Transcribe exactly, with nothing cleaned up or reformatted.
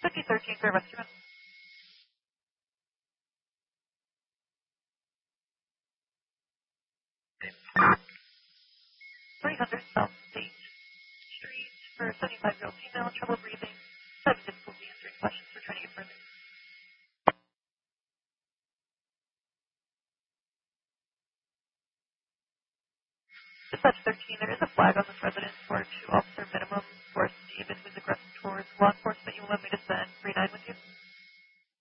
fifty thirteen for rescue. three hundred South State Street for seventy-five-year-old female, trouble breathing, having difficulty answering questions. We're trying to get further. Dispatch thirteen, there is a flag on this residence for two officer minimum for Stephen, who's aggressive towards law enforcement. You will want me to send three nine with you?